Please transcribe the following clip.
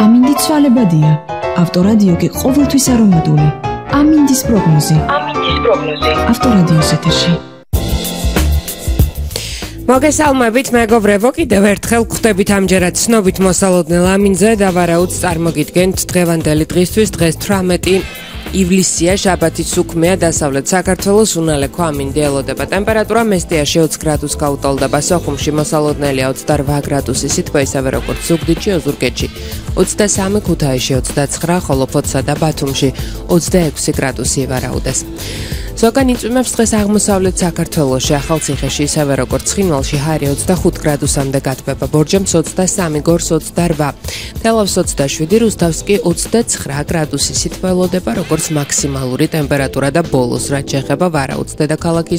ამინდი ცვალებადია. ავტორადიო კი ყოველთვის არომატული. ამინდის პროგნოზი. ავტორადიოს ეთერში. მოგესალმებით, მეგობრებო, კიდევ ერთხელ გვხვდებით ამჯერად ცნობით მოსალოდნელ ამინზე და ვარაუდს წარმოგიდგენთ დღევანდელი დღისთვის. დღეს 18 ივლისია, შაბათის უქმეა, დასავლეთ საქართველოს უნალექო ამინდი ელოდება. ტემპერატურა მესტიაში 20 გრადუს გაუტოლდება, სოხუმში მოსალოდნელია 28 გრადუსი სითბო, ისევე როგორც ზუგდიდში, ოზურგეთში 23, ქუთაისში 29, ხოლო ფოთსა და ბათუმში 26 გრადუსი ვარაუდეს. ზოგან იწვიმებს დღეს აღმოსავლეთ საქართველოში, ახალციხეში, ისევე როგორც ცხინვალში ჰარი 25 გრადუსამდე გათბება, ბორჯომს 23, გორს 28, თელავს 27, რუსთავს კი 29 გრადუსი სითბო ელოდება, როგორც მაქსიმალური ტემპერატურა და ბოლოს, რაც შეეხება ვარაუდს დედაქალაქის